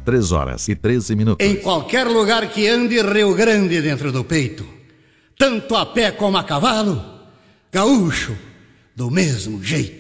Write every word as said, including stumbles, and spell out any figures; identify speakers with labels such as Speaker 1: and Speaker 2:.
Speaker 1: três horas e treze minutos.
Speaker 2: Em qualquer lugar que ande, Rio Grande dentro do peito. Tanto a pé como a cavalo, gaúcho, do mesmo jeito.